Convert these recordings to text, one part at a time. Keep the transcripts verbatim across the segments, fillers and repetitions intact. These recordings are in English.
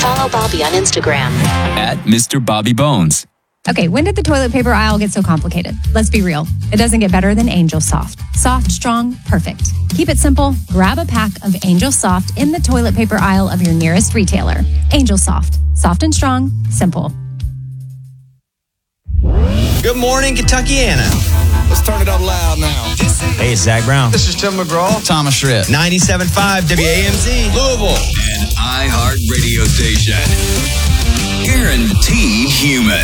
follow Bobby on Instagram at Mister Bobby Bones. Okay, when did the toilet paper aisle get so complicated? Let's be real. It doesn't get better than Angel Soft. Soft, strong, perfect. Keep it simple. Grab a pack of Angel Soft in the toilet paper aisle of your nearest retailer. Angel Soft. Soft and strong. Simple. Good morning, Kentuckiana. Let's turn it up loud now. Hey, it's Zach Brown. This is Tim McGraw. Thomas Schritt. ninety-seven point five W A M Z, Louisville. An iHeart radio station. Guaranteed human.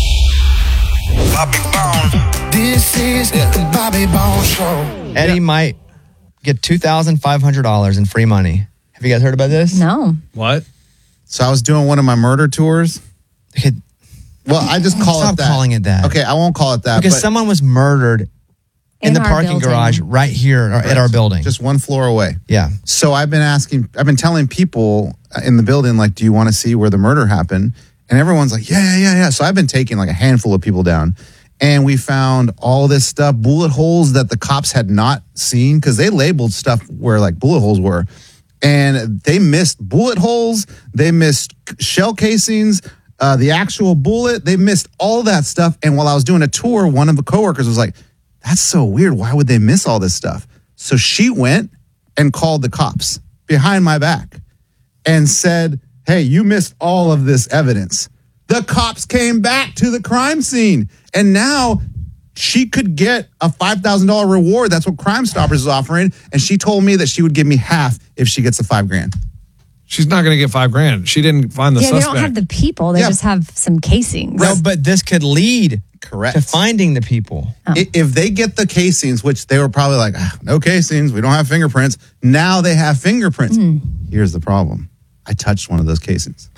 Bobby Bones. This is the Bobby Bones Show. Eddie yeah. might get two thousand five hundred dollars in free money. Have you guys heard about this? No. What? So I was doing one of my murder tours. Okay. Well, I just call Stop it that. calling it that. Okay, I won't call it that. Because but someone was murdered in, in the parking building. garage right here at our building. Just one floor away. Yeah. So I've been asking, I've been telling people in the building, like, do you want to see where the murder happened? And everyone's like, yeah, yeah, yeah, yeah. So I've been taking like a handful of people down. And we found all this stuff, bullet holes that the cops had not seen because they labeled stuff where like bullet holes were. And they missed bullet holes. They missed shell casings. Uh, the actual bullet, they missed all that stuff. And while I was doing a tour, one of the coworkers was like, that's so weird. Why would they miss all this stuff? So she went and called the cops behind my back and said, hey, you missed all of this evidence. The cops came back to the crime scene. And now she could get a five thousand dollars reward. That's what Crime Stoppers is offering. And she told me that she would give me half if she gets the five grand. She's not going to get five grand. She didn't find the yeah, suspect. They don't have the people. They Yeah. just have some casings. No, but this could lead Correct. to finding the people. Oh. I- If they get the casings, which they were probably like, ah, no casings, we don't have fingerprints. Now they have fingerprints. Mm. Here's the problem. I touched one of those casings.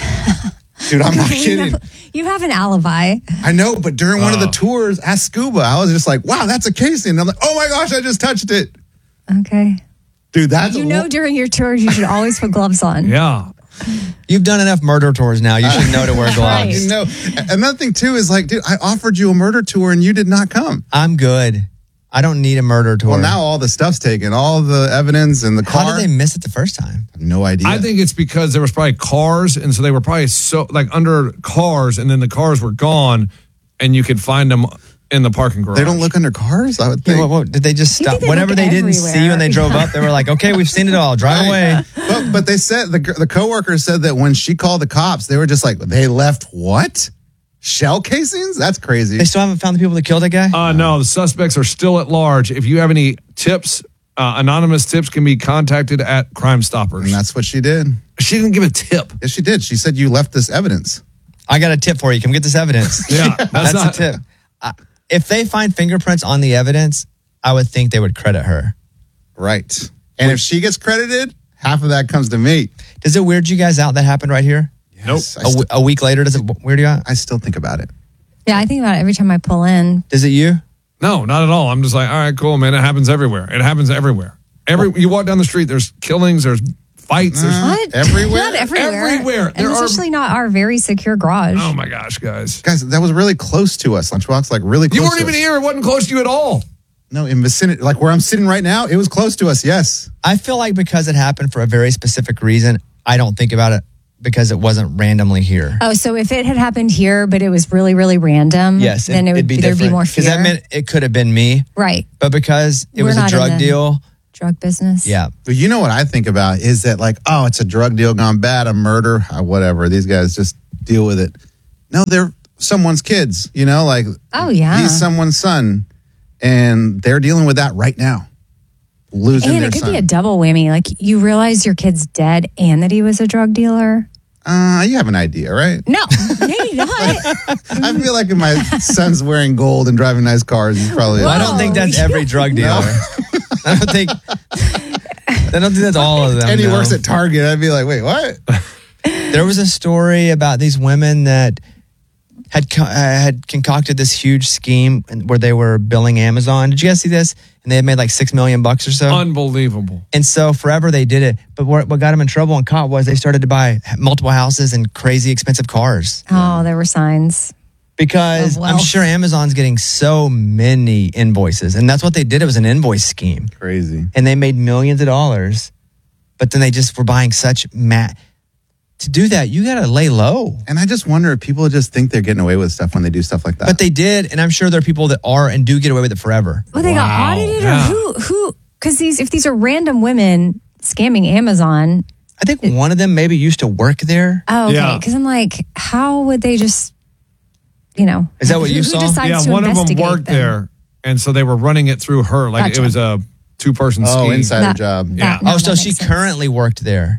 Dude, I'm not You kidding. know, you have an alibi. I know, but during one of the Oh. tours at Scuba, I was just like, wow, that's a casing. And I'm like, oh my gosh, I just touched it. Okay. Dude, that's You a know, wo- during your tours, you should always put gloves on. Yeah. You've done enough murder tours now. You should know to wear Right. gloves. You know, another thing too is like, dude, I offered you a murder tour and you did not come. I'm good. I don't need a murder tour. Well, now all the stuff's taken, all the evidence and the car. How did they miss it the first time? I have no idea. I think it's because there was probably cars, and so they were probably so like under cars, and then the cars were gone, and you could find them in the parking garage. they don't look under cars, I would Yeah, think. what, what, did they just You stop? think they Whatever look they didn't everywhere. see when they drove up, they were like, okay, we've seen it all. Drive away. but, but they said, the, the coworker said that when she called the cops, they were just like, they left what? Shell casings? That's crazy. They still haven't found the people that killed that guy? Uh, no, the suspects are still at large. If you have any tips, uh, anonymous tips can be contacted at Crime Stoppers. And that's what she did. She didn't give a tip. Yes, she did. She said you left this evidence. I got a tip for you. Come get this evidence. Yeah, that's, That's not, a tip. Uh, if they find fingerprints on the evidence, I would think they would credit her. Right. And if she gets credited, half of that comes to me. Does it weird you guys out that happened right here? Yes, A, I, w- st- a week later, does it weird you out? I still think about it. Yeah, I think about it every time I pull in. Does it you? No, not at all. I'm just like, all right, cool, man. It happens everywhere. It happens everywhere. Every you walk down the street, there's killings, there's fights. There's, What? Everywhere? Not everywhere. Everywhere. And There are- especially not our very secure garage. oh my gosh, guys! Guys, that was really close to us. Lunchbox, like really close You weren't to even us. here. It wasn't close to you at all. No, in vicinity, like where I'm sitting right now, it was close to us, yes. I feel like because it happened for a very specific reason, I don't think about it because it wasn't randomly here. Oh, so if it had happened here, but it was really, really random, Yes, then it would it'd be there'd be different. more fear. Because that meant it could have been me. Right. But because it We're was a not in drug the- deal, Drug business. yeah. But you know what I think about is that like, oh, it's a drug deal gone bad, a murder, uh, whatever. These guys just deal with it. No, they're someone's kids, you know, like Oh, yeah. he's someone's son, and they're dealing with that right now. Losing And their it could son. be a double whammy. Like you realize your kid's dead and that he was a drug dealer. uh, you have an idea, right? No, maybe not. I feel like if my son's wearing gold and driving nice cars, he's probably. I don't think that's every drug dealer. I don't think. I don't think that's all of them. And he no. works at Target. I'd be like, wait, what? There was a story about these women that had co- uh, had concocted this huge scheme where they were billing Amazon. Did you guys see this? And they had made like six million bucks or so. Unbelievable. And so forever they did it. But what, what got them in trouble and caught was they started to buy multiple houses and crazy expensive cars. Oh, there were signs. Because Of I'm wealth. sure Amazon's getting so many invoices. And that's what they did. It was an invoice scheme. Crazy. And they made millions of dollars. But then they just were buying such ma- to do that, you got to lay low. And I just wonder if people just think they're getting away with stuff when they do stuff like that. But they did, and I'm sure there are people that are and do get away with it forever. Well, they Wow. got audited, Yeah. or who? Who? Because these, if these are random women scamming Amazon, I think one of them maybe used to work there. oh, okay. Yeah. Because I'm like, how would they just, you know? Is that what you who, saw? Who decides Yeah, to one of them investigate worked them? there, and so they were running it through her. Like Gotcha. it was a two-person oh, scheme. insider That- job. that- Yeah. no, oh, so that she makes sense. currently worked there.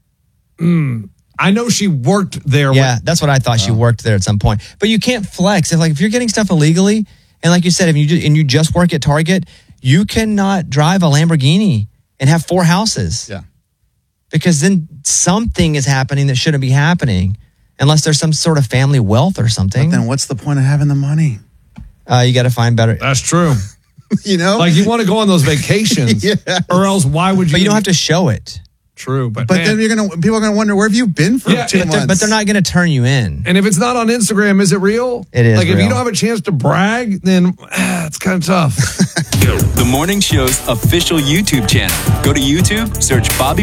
I know she worked there. Yeah, that's what I thought. She worked there at some point. But you can't flex if, like, if you're getting stuff illegally, and like you said, if you ju- and you just work at Target, you cannot drive a Lamborghini and have four houses. Yeah. Because then something is happening that shouldn't be happening, unless there's some sort of family wealth or something. But then what's the point of having the money? uh, you got to find better. That's true. You know? Like you want to go on those vacations, Yeah. or else why would you? But you don't have to show it. True, but But man, then you're gonna people are gonna wonder where have you been for Yeah, two but But they're, months? but they're not going to turn you in. and if it's not on Instagram, is it real? It is Like if real. you don't have a chance to brag, then ah, it's kind of tough. The morning show's official YouTube channel. Go to YouTube, search Bobby